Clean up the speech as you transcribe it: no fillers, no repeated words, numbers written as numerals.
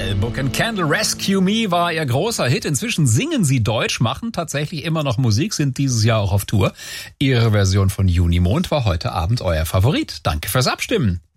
Book and Candle Rescue Me war ihr großer Hit. Inzwischen singen sie Deutsch, machen tatsächlich immer noch Musik, sind dieses Jahr auch auf Tour. Ihre Version von Junimond war heute Abend euer Favorit. Danke fürs Abstimmen.